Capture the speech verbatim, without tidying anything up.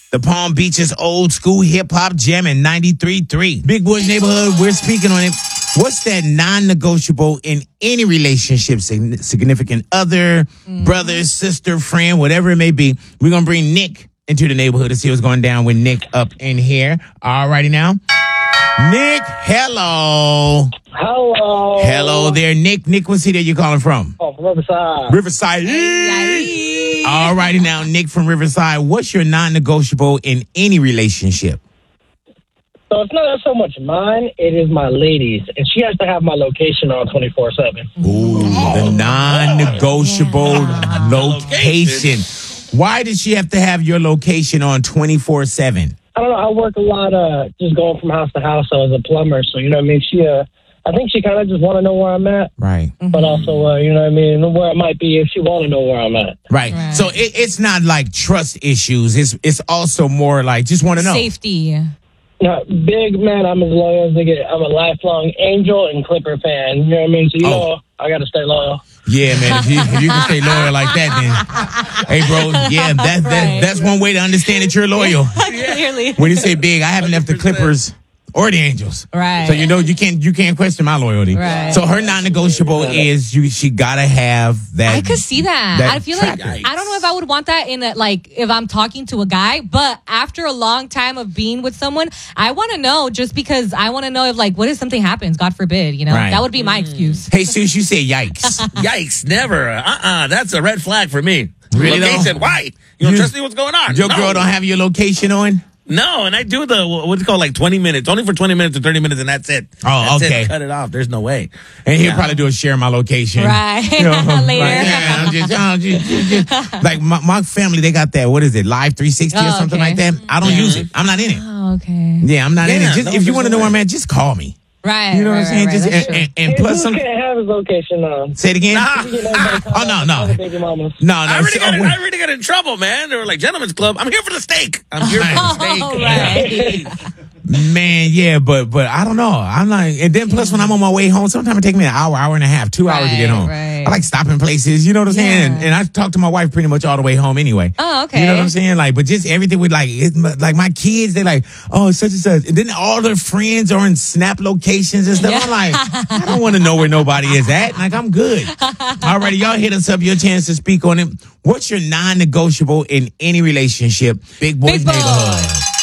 The Palm Beaches old school hip hop jam in ninety-three point three. Big Boys Neighborhood, we're speaking on it. What's that non-negotiable in any relationship? Significant other, mm. brother, sister, friend, whatever it may be. We're going to bring Nick into the neighborhood to see what's going down with Nick up in here. All righty now. Nick, hello. Hello. Hello there, Nick. Nick, what city are you calling from? Oh, from Riverside. Riverside. Hey. All righty now, Nick from Riverside. What's your non-negotiable in any relationship? So it's not so much mine, it is my lady's. And she has to have my location on twenty-four seven. Ooh, the non-negotiable yeah. location. Why does she have to have your location on twenty-four seven? I don't know. I work a lot uh, just going from house to house. I was a plumber. So, you know what I mean? She, uh, I think she kind of just want to know where I'm at. Right. Mm-hmm. But also, uh, you know what I mean, where it might be if she want to know where I'm at. Right. right. So it, it's not like trust issues. It's it's also more like just want to know. Safety. No, big man, I'm as loyal as they get. I'm a lifelong Angel and Clipper fan. You know what I mean? So, you oh. know, I got to stay loyal. Yeah, man. If you, if you can stay loyal like that, then, hey, bro, yeah, that, that right. that's one way to understand that you're loyal. Clearly. When you say big, I haven't left the Clippers or the Angels. Right. So, you know, you can't you can't question my loyalty. Right. So her non-negotiable is you. she got to have that. I could see that. that I feel tracker. like, I don't know if I would want that in a, like, if I'm talking to a guy, but after a long time of being with someone, I want to know just because I want to know if, like, what if something happens, God forbid, you know? Right. That would be my mm. excuse. Hey, Sus, you say yikes. Yikes, never. Uh-uh, that's a red flag for me. Really Location, though? why? You don't you, trust me what's going on? Your no. girl don't have your location on? No, and I do the, what's it called, like twenty minutes. Only for twenty minutes or thirty minutes, and that's it. Oh, that's okay. It. Cut it off. There's no way. And he'll yeah. probably do a share my location. Right. You know, Later. Like, yeah, I'm just, I'm just, just, just, like, my, my family, they got that, what is it, Live three sixty oh, or something okay. like that? I don't yeah. use it. I'm not in it. Oh, okay. Yeah, I'm not yeah, in it. Just, no, if you want to know way. where I'm at, just call me. Right. You know right, what I'm saying? Right, just, right, and, and, and hey, plus some. can't have his location on. Say it again? Nah. Oh, no, no. No, no. I really, so, got, oh, I really got in trouble, man. They were like, Gentlemen's Club. I'm here for the steak. I'm here for the steak. Oh, right. Man, yeah, but but I don't know. I'm like, and then plus when I'm on my way home, sometimes it take me an hour, hour and a half, two hours right, to get home. Right. I like stopping places, you know what I'm saying? Yeah. And, and I talk to my wife pretty much all the way home anyway. Oh, okay. You know what I'm saying? Like, but just everything with like, it, like my kids, they're like, oh, such and such. And then all their friends are in Snap locations and stuff. Yeah. I'm like, I don't want to know where nobody is at. Like, I'm good. Alrighty, y'all hit us up, your chance to speak on it. What's your non-negotiable in any relationship? Big Boys Big Boy. Neighborhood.